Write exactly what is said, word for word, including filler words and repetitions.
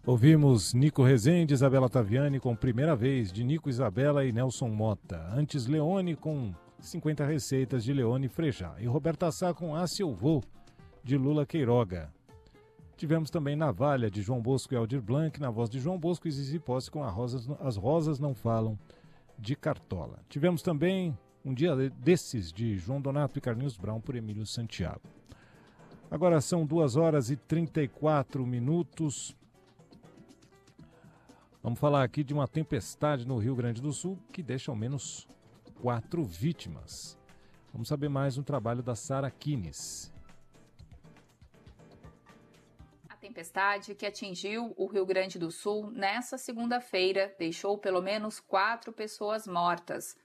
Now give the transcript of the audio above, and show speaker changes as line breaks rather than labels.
Ouvimos Nico Rezende, Isabela Taviani com Primeira Vez, de Nico, Isabela e Nelson Mota. Antes, Leone com cinquenta Receitas, de Leone Frejá. E Roberta Sá com Ah, Se Eu Vou, de Lula Queiroga. Tivemos também Navalha, de João Bosco e Aldir Blanc, na voz de João Bosco e Zizi Posse com Rosas, As Rosas Não Falam, de Cartola. Tivemos também Um Dia Desses, de João Donato e Carlinhos Brown, por Emílio Santiago. Agora são duas horas e trinta e quatro minutos. Vamos falar aqui de uma tempestade no Rio Grande do Sul que deixa ao menos quatro vítimas. Vamos saber mais no trabalho da Sara Kines.
A tempestade que atingiu o Rio Grande do Sul nesta segunda-feira deixou pelo menos quatro pessoas mortas.